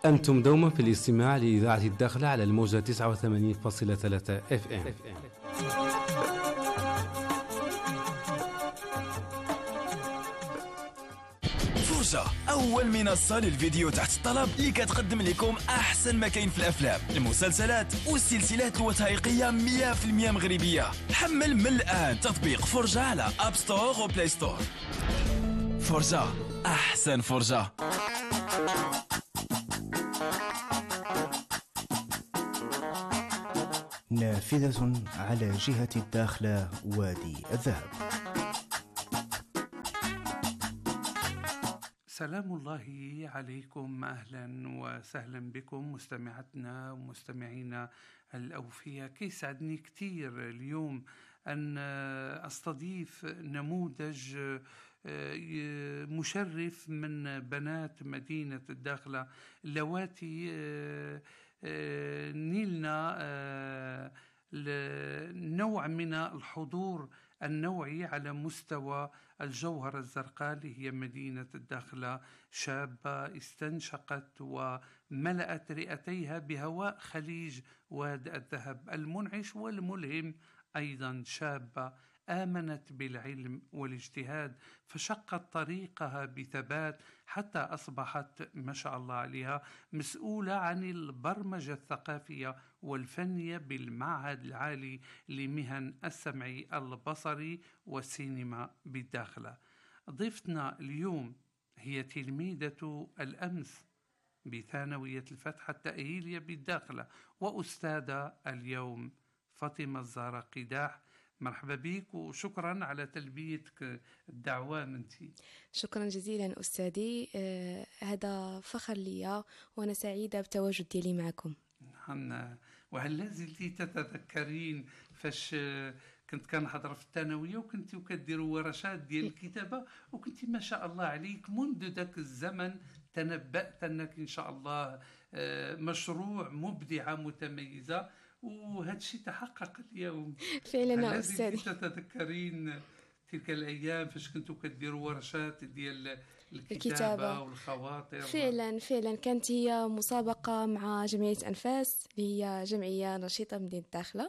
أنتم دوما في الاستماع لإذاعة الداخلة على الموجة 89.3 FM. فرجة، أول منصة للفيديو تحت الطلب اللي كتقدم لكم أحسن ما كاين في الأفلام، المسلسلات والسلسلات الوثائقية 100% مغربية. حمل من الآن تطبيق فرجة على أب ستور وبلاي ستور. فرجة، أحسن فرجة. نافذة على جهة الداخلة وادي الذهب. سلام الله عليكم، أهلا وسهلا بكم مستمعتنا ومستمعينا الأوفياء. كيسعدني كتير اليوم أن أستضيف نموذج مشرف من بنات مدينة الداخلة اللواتي نيلنا نوع من الحضور النوعي على مستوى الجوهرة الزرقاء اللي هي مدينة الداخلة. شابة استنشقت وملأت رئتيها بهواء خليج واد الذهب المنعش والملهم. أيضا شابة آمنت بالعلم والاجتهاد فشقت طريقها بثبات حتى أصبحت ما شاء الله عليها مسؤولة عن البرمجة الثقافية والفنية بالمعهد العالي لمهن السمع البصري والسينما بالداخلة. ضيفتنا اليوم هي تلميذة الأمس بثانوية الفتح التأهيلية بالداخلة وأستاذة اليوم، فاطمة الزهراء قداح. مرحبا بك وشكرا على تلبيتك الدعوة منتي. شكرا جزيلا أستاذي، هذا فخر لي وأنا سعيدة بتواجد ديالي معكم. نعم. وهل لازلتي تتذكرين فاش كنت كنحضر في الثانوية وكنتي وكديروا ورشات ديال الكتابة وكنتي ما شاء الله عليك منذ ذاك الزمن تنبأت أنك إن شاء الله مشروع مبدعة متميزة، وهذا الشيء تحقق اليوم. فعلا أستاذي، تتذكرين تلك الأيام فاش كنتوا كديروا ورشات ديال الكتابة والخواطر؟ فعلا كانت هي مسابقة مع جمعية أنفاس اللي هي جمعية نشيطة مدينة الداخلة،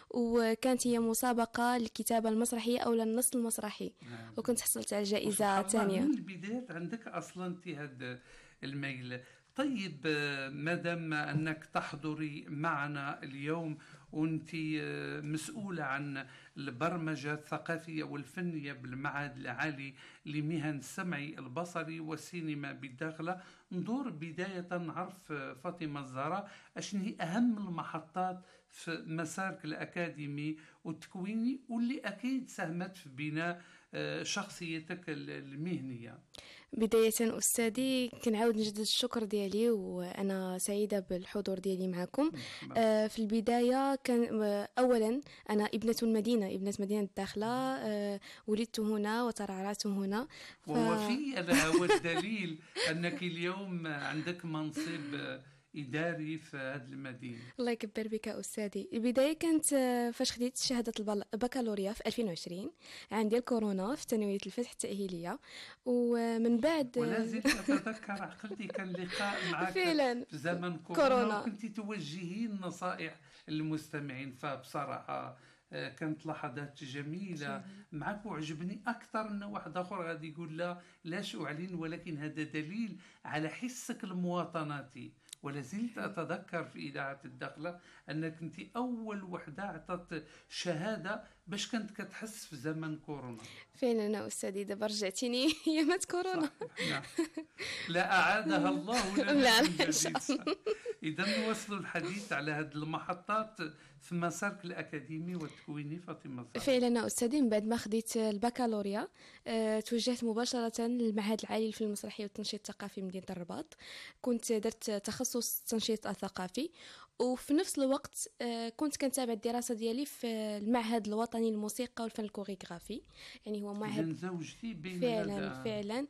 وكانت هي مسابقة للكتابة المسرحية أو للنص المسرحي. وكنت حصلت على جائزة ثانية. من البداية عندك أصلا انت هذا الميل. طيب، مادام أنك تحضري معنا اليوم وأنت مسؤولة عن البرمجة الثقافية والفنية بالمعهد العالي لمهن السمع البصري والسينما بالداخلة، ندور بداية نعرف فاطمة الزهراء أشن هي أهم المحطات في مسارك الأكاديمي والتكويني واللي أكيد ساهمت في بناء شخصيتك المهنية. بداية أستاذي كنعاود نجدد الشكر ديالي وأنا سعيدة بالحضور ديالي معكم. في البداية كان أولا أنا ابنة مدينة الداخلة، ولدت هنا وترعرعت هنا. وفي هذا هو الدليل أنك اليوم عندك منصب إداري في هذه المدينة. الله يكبر بك أستاذي. البداية كانت فاش خديت شهادة البكالوريا في 2020 عام ديال كورونا في ثانوية الفتح التأهيلية، ومن بعد ولا زلت أتذكر عقلتي كان لقاء معك فعلا في زمن كورونا وكنت توجهين نصائح للمستمعين. فبصراحة كانت لحظات جميلة معك وعجبني أكثر أن واحد آخر غادي يقول لاش أعلن، ولكن هذا دليل على حسك المواطناتي. ولا زلت أتذكر في إذاعة الداخلة أنك أنت أول وحدة أعطت شهادة باش كنت كتحس في زمن كورونا. فعلا أستاذي، دابا رجعتيني أيامات كورونا. نعم. لا أعادها الله لا إن شاء الله. إذا نواصل الحديث على هذه المحطات في مسارك الأكاديمي والتكويني فاطمة الزهراء. فعلا أستاذي، من بعد ما خديت البكالوريا توجهت مباشرة للمعهد العالي في المسرحية والتنشيط الثقافي مدينة الرباط. كنت درت تخصص التنشيط الثقافي، وفي نفس الوقت كنت كنتابع الدراسة ديالي في المعهد الوطني للموسيقى والفن الكوريغرافي، يعني هو معهد زوجتي بين فعلا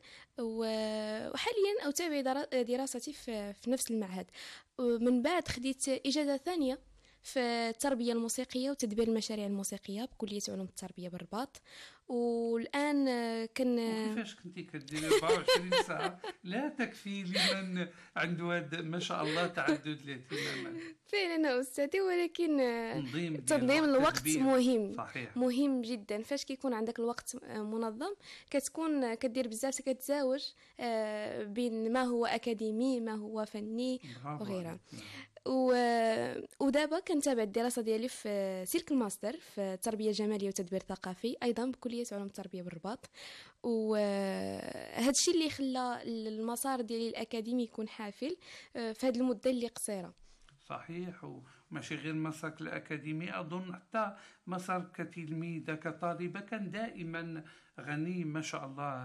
وحاليا أتابع دراستي في نفس المعهد. من بعد خديت إجازة ثانية في التربية الموسيقية وتدبير المشاريع الموسيقية بكلية علوم التربية بالرباط، والان وكيفاش كنتي كديري 24 ساعه لا تكفي لمن عنده هذا ما شاء الله تعدد الاهتمامات؟ فعلا استاذي، ولكن تنظيم الوقت كبير. مهم. صحيح. مهم جدا. فاش كيكون عندك الوقت منظم كتكون كدير بزاف، كتزاوج بين ما هو اكاديمي ما هو فني وغيرها. ودابا كنتابع الدراسه ديالي في سلك الماستر في التربيه الجماليه وتدبير ثقافي، ايضا بكليه علوم التربيه بالرباط. وهذا الشيء اللي خلى المسار ديالي الاكاديمي يكون حافل في هذه المده اللي قصيره. صحيح، وماشي غير مسارك الأكاديمي، أظن حتى مسار كتلميذة كطالبة كان دائما غني ما شاء الله.